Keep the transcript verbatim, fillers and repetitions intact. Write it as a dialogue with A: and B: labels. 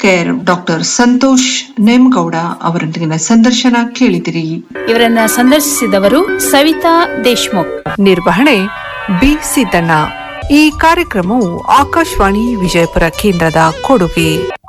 A: Care doctor Santosh Nemagouda ಅವರೊಂದಿಗಿನ ಸಂದರ್ಶನ ಕೇಳಿದಿರಿ.
B: ಇವರನ್ನ ಸಂದರ್ಶಿಸಿದವರು ಸವಿತಾ ದೇಶ್ಮುಖ್.
C: ನಿರ್ವಹಣೆ ಬಿ ಸಿದ್ದಣ್ಣ. ಈ ಕಾರ್ಯಕ್ರಮವು ಆಕಾಶವಾಣಿ ವಿಜಯಪುರ ಕೇಂದ್ರದ ಕೊಡುಗೆ.